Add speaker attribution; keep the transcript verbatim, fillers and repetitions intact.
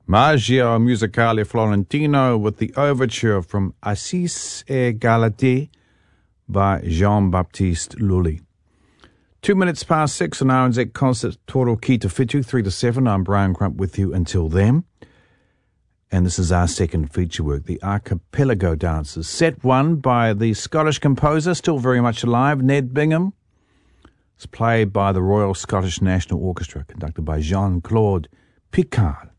Speaker 1: Magia Musicale Florentino with the overture from Assis et Galatea by Jean-Baptiste Lully. Two minutes past six on R N Z Concert Toro Ki Te Whitu, three to seven. I'm Brian Crump with you until then. And this is our second feature work, the Archipelago Dances. Set one by the Scottish composer, still very much alive, Ned Bingham. It's played by the Royal Scottish National Orchestra, conducted by Jean-Claude Picard.